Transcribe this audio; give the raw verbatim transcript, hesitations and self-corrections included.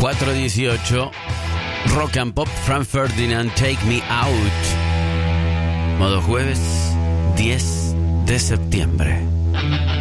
cuatro dieciocho, Rock and Pop, Franz Ferdinand, Take Me Out. Modo jueves, diez de septiembre.